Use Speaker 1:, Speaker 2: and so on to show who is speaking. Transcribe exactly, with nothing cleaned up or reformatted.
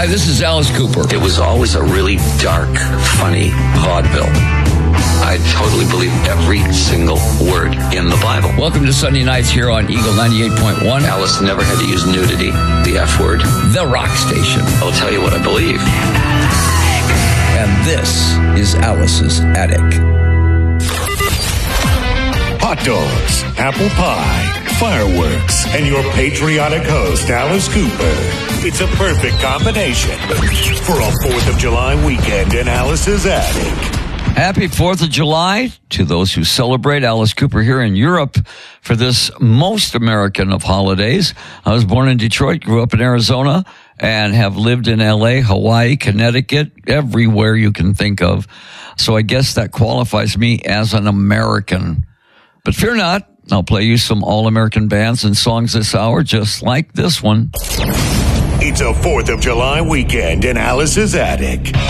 Speaker 1: Hi, this is Alice Cooper.
Speaker 2: It was always a really dark, funny vaudeville. I totally believe every single word in the Bible.
Speaker 1: Welcome to Sunday Nights here on Eagle ninety-eight point one.
Speaker 2: Alice never had to use nudity, the F word.
Speaker 1: The Rock Station.
Speaker 2: I'll tell you what I believe.
Speaker 1: And this is Alice's Attic.
Speaker 3: Hot dogs, apple pie, fireworks, and your patriotic host, Alice Cooper. It's a perfect combination for a fourth of July weekend in Alice's Attic.
Speaker 1: Happy fourth of July to those who celebrate. Alice Cooper here in Europe for this most American of holidays. I was born in Detroit, grew up in Arizona, and have lived in L A, Hawaii, Connecticut, everywhere you can think of. So I guess that qualifies me as an American. But fear not, I'll play you some all-American bands and songs this hour, just like this one.
Speaker 3: It's a fourth of July weekend in Alice's Attic.